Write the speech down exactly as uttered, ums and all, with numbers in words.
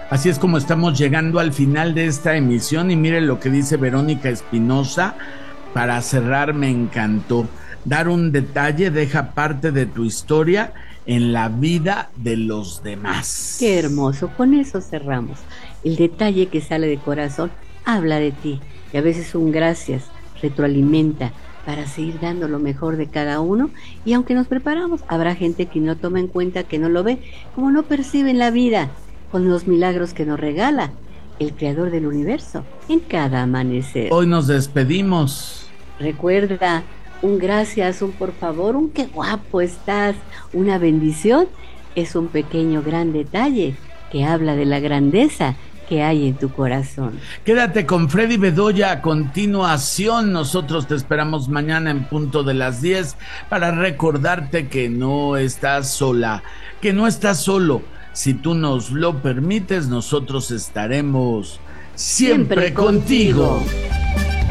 Así es como estamos llegando al final de esta emisión y mire lo que dice Verónica Espinosa. Para cerrar, me encantó. Dar un detalle deja parte de tu historia en la vida de los Qué demás. hermoso, con eso cerramos. El detalle que sale de corazón habla de ti y a veces un gracias retroalimenta para seguir dando lo mejor de cada uno y aunque nos preparamos, habrá gente que no toma en cuenta, que no lo ve, como no perciben la vida con los milagros que nos regala el creador del universo en cada amanecer. Hoy nos despedimos. Recuerda, un gracias, un por favor, un qué guapo estás, una bendición es un pequeño gran detalle que habla de la grandeza que hay en tu corazón. Quédate con Freddy Bedoya a continuación. Nosotros te esperamos mañana en punto de las diez para recordarte que no estás sola, que no estás solo. Si tú nos lo permites, nosotros estaremos siempre, Siempre contigo. contigo.